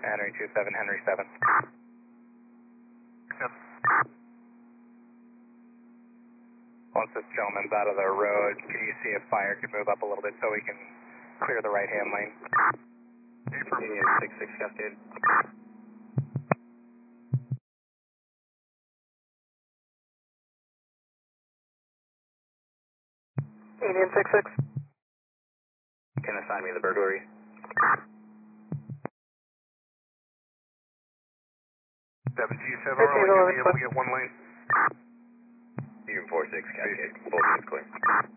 Henry 27, Henry 7. Yep. Once this gentleman's out of the road, can you see if fire could move up a little bit so we can clear the right-hand lane? Union 66 Cascade. Union 66. Can assign me the burglary. 727, we're only going to be able to get one lane. Union 46 Cascade. Full clear.